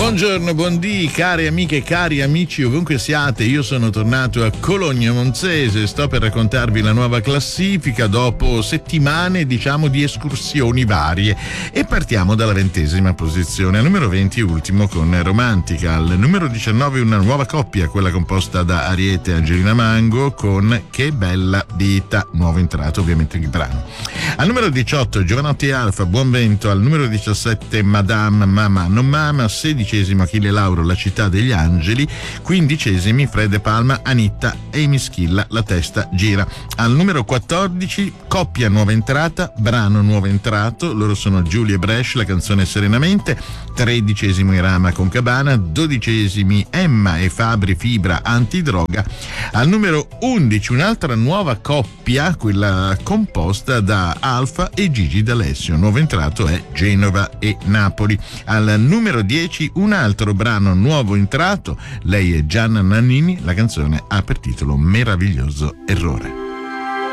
Buongiorno, buondì, care amiche e cari amici, ovunque siate. Io sono tornato a Cologno Monzese, sto per raccontarvi la nuova classifica dopo settimane, diciamo, di escursioni varie. E partiamo dalla 20ª posizione, al numero 20 ultimo con Romantica. Al numero 19 una nuova coppia, quella composta da Ariete e Angelina Mango, con Che bella vita, nuovo entrato ovviamente il brano. Al numero 18 Giovanotti e Alfa, Buon vento. Al numero 17 Madame Mama non mama. 16 Achille Lauro, La città degli angeli. 15 Fred De Palma, Anitta e Mischilla, La testa gira. Al numero 14 coppia nuova entrata, brano nuovo entrato, loro sono Giulia e Brescia, la canzone Serenamente. 13 Irama con Cabana. 12 Emma e Fabri, Fibra antidroga. Al numero 11 un'altra nuova coppia, quella composta da Alfa e Gigi D'Alessio, nuovo entrato è Genova e Napoli. Al numero 10 un altro brano nuovo entrato, lei è Gianna Nannini, la canzone ha per titolo Meraviglioso errore.